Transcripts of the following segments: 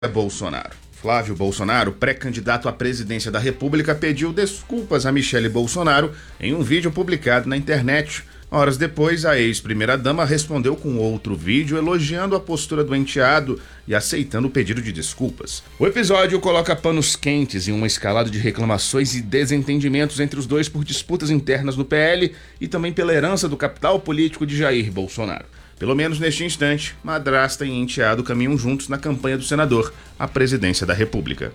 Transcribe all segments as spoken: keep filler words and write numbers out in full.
Bolsonaro. Flávio Bolsonaro, pré-candidato à presidência da República, pediu desculpas a Michele Bolsonaro em um vídeo publicado na internet. Horas depois, a ex-primeira-dama respondeu com outro vídeo elogiando a postura do enteado e aceitando o pedido de desculpas. O episódio coloca panos quentes em uma escalada de reclamações e desentendimentos entre os dois por disputas internas no P L e também pela herança do capital político de Jair Bolsonaro. Pelo menos neste instante, madrasta e enteado caminham juntos na campanha do senador à presidência da República.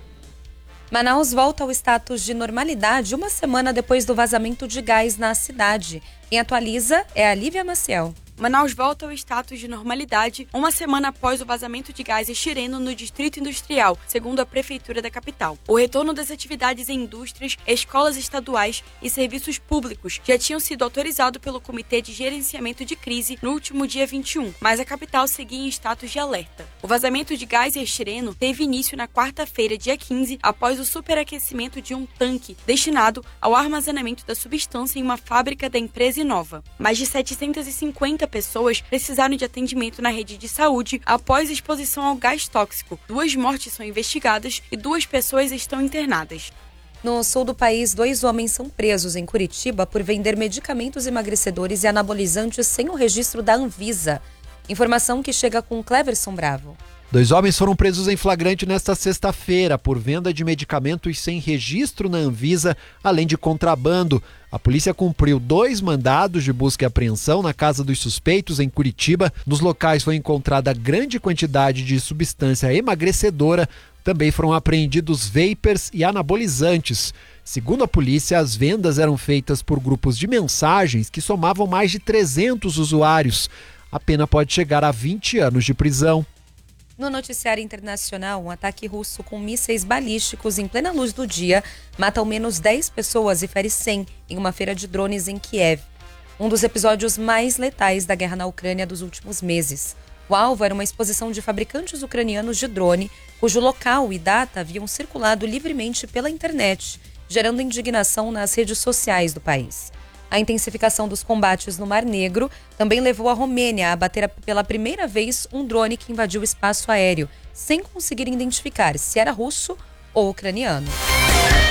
Manaus volta ao status de normalidade uma semana depois do vazamento de gás na cidade. Quem atualiza é a Lívia Maciel. Manaus volta ao status de normalidade uma semana após o vazamento de gás estireno no Distrito Industrial, segundo a Prefeitura da capital. O retorno das atividades em indústrias, escolas estaduais e serviços públicos já tinham sido autorizados pelo Comitê de Gerenciamento de Crise no último dia vinte e um, mas a capital seguia em status de alerta. O vazamento de gás estireno teve início na quarta-feira, dia quinze, após o superaquecimento de um tanque destinado ao armazenamento da substância em uma fábrica da empresa Inova. Mais de setecentas e cinquenta pessoas precisaram de atendimento na rede de saúde após exposição ao gás tóxico. Duas mortes são investigadas e duas pessoas estão internadas. No sul do país, dois homens são presos em Curitiba por vender medicamentos emagrecedores e anabolizantes sem o registro da Anvisa. Informação que chega com Cleverson Bravo. Dois homens foram presos em flagrante nesta sexta-feira por venda de medicamentos sem registro na Anvisa, além de contrabando. A polícia cumpriu dois mandados de busca e apreensão na casa dos suspeitos em Curitiba. Nos locais foi encontrada grande quantidade de substância emagrecedora. Também foram apreendidos vapers e anabolizantes. Segundo a polícia, as vendas eram feitas por grupos de mensagens que somavam mais de trezentos usuários. A pena pode chegar a vinte anos de prisão. No noticiário internacional, um ataque russo com mísseis balísticos em plena luz do dia mata ao menos dez pessoas e fere cem em uma feira de drones em Kiev. Um dos episódios mais letais da guerra na Ucrânia dos últimos meses. O alvo era uma exposição de fabricantes ucranianos de drone, cujo local e data haviam circulado livremente pela internet, gerando indignação nas redes sociais do país. A intensificação dos combates no Mar Negro também levou a Romênia a abater pela primeira vez um drone que invadiu o espaço aéreo, sem conseguir identificar se era russo ou ucraniano.